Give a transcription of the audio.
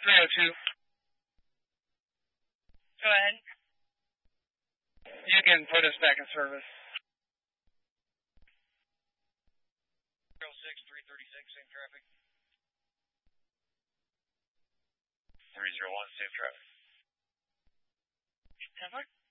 302. Go ahead. You can put us back in service. 336, safe traffic. 301, safe traffic. 10-4.